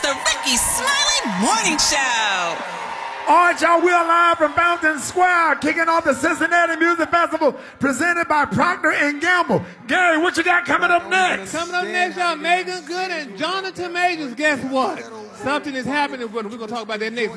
the Ricky Smiley Morning Show. All right, y'all, we are live from Fountain Square, kicking off the Cincinnati Music Festival, presented by Procter & Gamble. Gary, what you got coming up next? Coming up next, y'all, Megan Good and Jonathan Majors. Guess what? Something is happening. We're going to talk about that next.